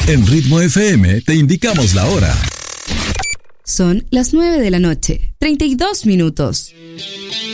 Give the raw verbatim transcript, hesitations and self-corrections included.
En Ritmo F M te indicamos la hora. Son las nueve de la noche, treinta y dos minutos.